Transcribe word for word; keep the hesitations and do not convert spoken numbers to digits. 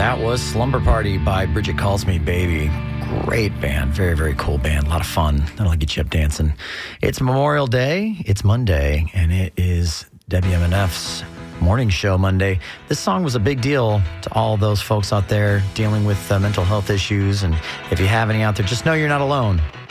That was Slumber Party by Bridget Calls Me Baby. Great band. Very, very cool band. A lot of fun. That'll get you up dancing. It's Memorial Day. It's Monday, and it is W M N F's morning show Monday. This song was a big deal to all those folks out there dealing with uh, mental health issues. And if you have any out there, just know you're not alone.